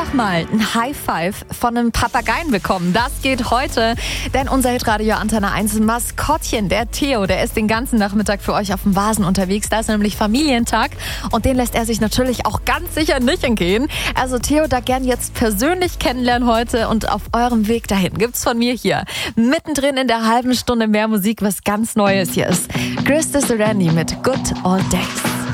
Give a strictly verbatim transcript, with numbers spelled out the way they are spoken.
einfach mal ein High Five von einem Papageien bekommen. Das geht heute, denn unser Hitradio Antenne eins Maskottchen, der Theo, der ist den ganzen Nachmittag für euch auf dem Vasen unterwegs. Da ist nämlich Familientag und den lässt er sich natürlich auch ganz sicher nicht entgehen. Also Theo da gern jetzt persönlich kennenlernen heute und auf eurem Weg dahin gibt's von mir hier mittendrin in der halben Stunde mehr Musik, was ganz Neues hier ist. Chris Deserani mit Good Old Days.